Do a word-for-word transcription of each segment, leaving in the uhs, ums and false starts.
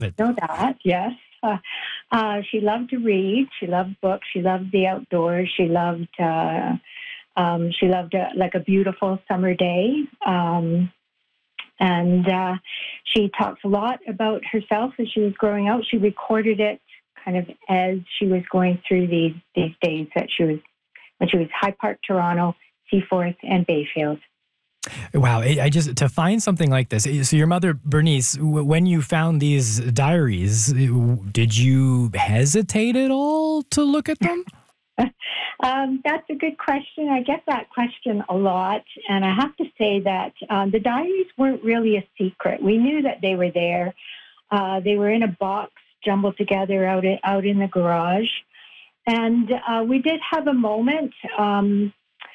But know that, yes. Uh, uh, she loved to read. She loved books. She loved the outdoors. She loved, uh, um, she loved uh, like a beautiful summer day. Um, and uh, she talks a lot about herself as she was growing up. She recorded it kind of as she was going through these, these days that she was, when she was High Park, Toronto, Seaforth, and Bayfield. wow, I I just to find something like this. So your mother, Bernice, w- when you found these diaries, did you hesitate at all to look at them? Um, that's a good question. I get that question a lot. And I have to say that um, the diaries weren't really a secret. We knew that they were there. Uh, they were in a box jumbled together out in, out in the garage. And uh, we did have a moment um,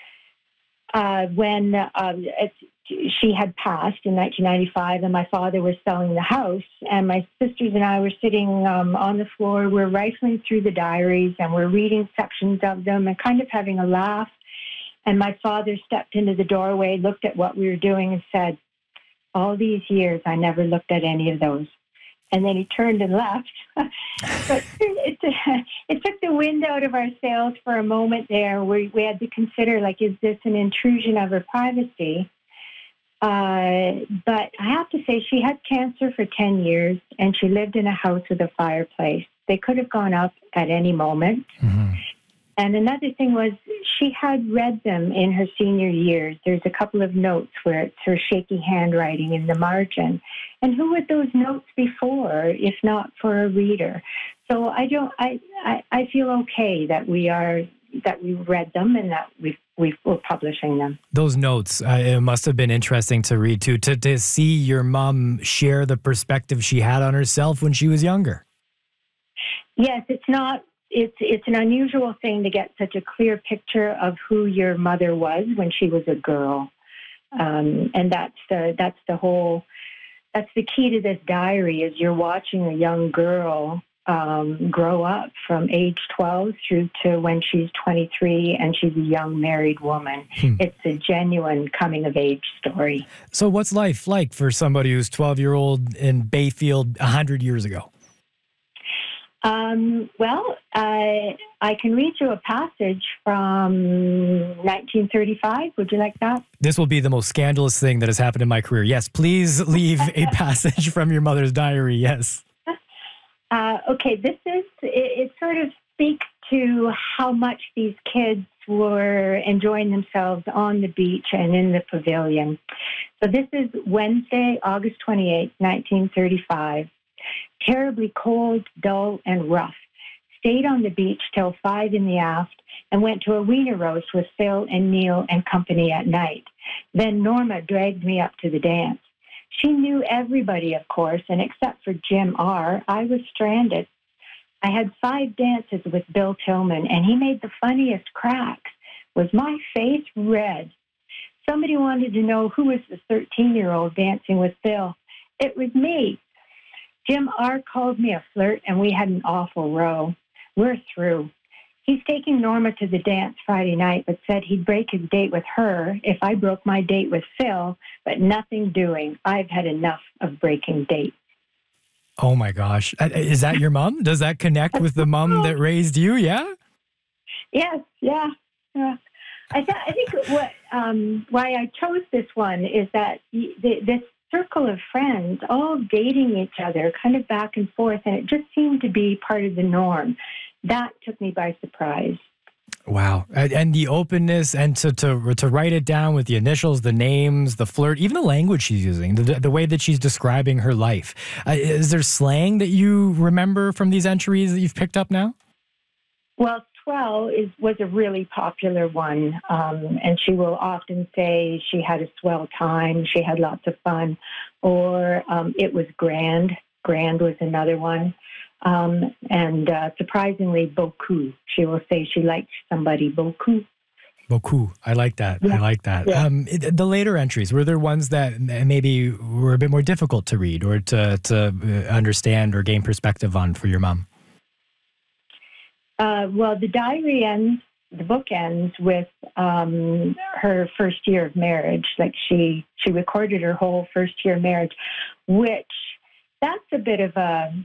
uh, when um, it, she had passed in nineteen ninety-five, and my father was selling the house, and my sisters and I were sitting um, on the floor. We're rifling through the diaries, and we're reading sections of them and kind of having a laugh. And my father stepped into the doorway, looked at what we were doing, and said, "All these years, I never looked at any of those." And then he turned and left. But it, it took the wind out of our sails for a moment there. We, we had to consider, like, is this an intrusion of her privacy? Uh, but I have to say, she had cancer for ten years, and she lived in a house with a fireplace. They could have gone up at any moment. Mm-hmm. And another thing was, she had read them in her senior years. There's a couple of notes where it's her shaky handwriting in the margin. And who would those notes be for, if not for a reader? So I don't. I I, I feel okay that we are that we read them and that we we were publishing them. Those notes, uh, it must have been interesting to read too, to to see your mom share the perspective she had on herself when she was younger. Yes, it's not. It's it's an unusual thing to get such a clear picture of who your mother was when she was a girl, um, and that's the that's the whole that's the key to this diary. Is you're watching a young girl um, grow up from age twelve through to when she's twenty-three, and she's a young married woman. Hmm. It's a genuine coming of age story. So, what's life like for somebody who's twelve year old in Bayfield a hundred years ago? Um, well, I I can read you a passage from nineteen thirty-five. Would you like that? This will be the most scandalous thing that has happened in my career. Yes, please leave a passage from your mother's diary. Yes. Uh, okay, this is, it, it sort of speaks to how much these kids were enjoying themselves on the beach and in the pavilion. So this is Wednesday, August twenty-eighth, nineteen thirty-five. Terribly cold, dull, and rough. Stayed on the beach till five in the aft and went to a wiener roast with Phil and Neil and company at night. Then Norma dragged me up to the dance. She knew everybody, of course, and except for Jim R., I was stranded. I had five dances with Bill Tillman, and he made the funniest cracks. Was my face red? Somebody wanted to know who was the thirteen-year-old dancing with Bill. It was me. Jim R. called me a flirt, and we had an awful row. We're through. He's taking Norma to the dance Friday night, but said he'd break his date with her if I broke my date with Phil, but nothing doing. I've had enough of breaking dates. Oh, my gosh. Is that your mom? Does that connect with the mom that raised you? Yeah? Yes, yeah. yeah. I, th- I think what um, why I chose this one is that the, this circle of friends all dating each other kind of back and forth, and it just seemed to be part of the norm. That took me by surprise. Wow. And the openness and to, to to write it down with the initials, the names, the flirt, even the language she's using, the, the way that she's describing her life. Uh, is there slang that you remember from these entries that you've picked up now? Well, swell is was a really popular one, um, and she will often say she had a swell time, she had lots of fun, or um, it was grand. Grand was another one. Um, and uh, surprisingly, beaucoup. She will say she liked somebody beaucoup. Beaucoup. I like that. Yeah. I like that. Yeah. Um, it, the later entries, were there ones that maybe were a bit more difficult to read or to, to understand or gain perspective on for your mom? Uh, well, the diary ends, the book ends with um, her first year of marriage. Like she, she recorded her whole first year marriage, which that's a bit of a